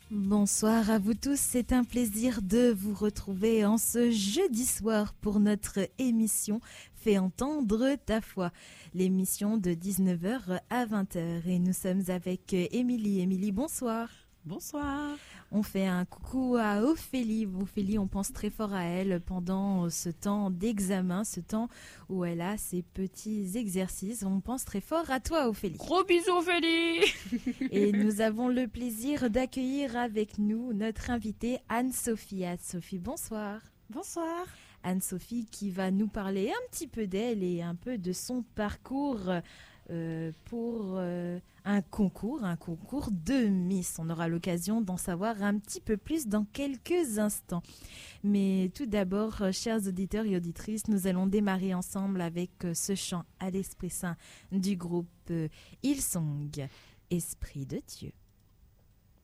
Bonsoir à vous tous, c'est un plaisir de vous retrouver en ce jeudi soir pour notre émission Fais entendre ta foi, l'émission de 19h à 20h. Et nous sommes avec Émilie. Émilie, bonsoir. Bonsoir. On fait un coucou à Ophélie. Ophélie, on pense très fort à elle pendant ce temps d'examen, ce temps où elle a ses petits exercices. On pense très fort à toi, Ophélie. Gros bisous, Ophélie. Et nous avons le plaisir d'accueillir avec nous notre invitée Anne-Sophie. Anne-Sophie, bonsoir. Bonsoir. Anne-Sophie qui va nous parler un petit peu d'elle et un peu de son parcours pour un concours de Miss. On aura l'occasion d'en savoir un petit peu plus dans quelques instants. Mais tout d'abord, chers auditeurs et auditrices, nous allons démarrer ensemble avec ce chant à l'Esprit Saint du groupe Hillsong, Esprit de Dieu.